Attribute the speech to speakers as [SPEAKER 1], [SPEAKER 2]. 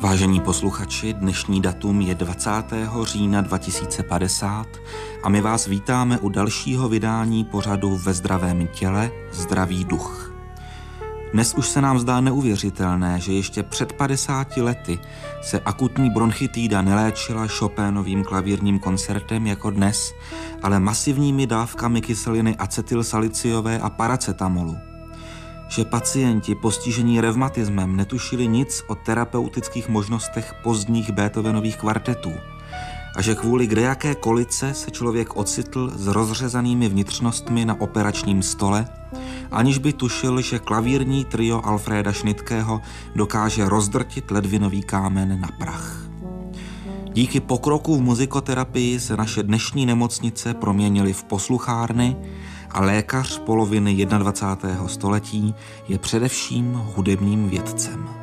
[SPEAKER 1] Vážení posluchači, dnešní datum je 20. října 2050 a my vás vítáme u dalšího vydání pořadu Ve zdravém těle, zdravý duch. Dnes už se nám zdá neuvěřitelné, že ještě před 50 lety se akutní bronchitída neléčila Chopénovým klavírním koncertem jako dnes, ale masivními dávkami kyseliny acetylsaliciové a paracetamolu. Že pacienti postižení revmatismem netušili nic o terapeutických možnostech pozdních Beethovenových kvartetů a že kvůli kdejaké kolice se člověk ocitl s rozřezanými vnitřnostmi na operačním stole, aniž by tušil, že klavírní trio Alfréda Schnittkeho dokáže rozdrtit ledvinový kámen na prach. Díky pokroku v muzikoterapii se naše dnešní nemocnice proměnily v posluchárny a lékař poloviny 21. století je především hudebním vědcem.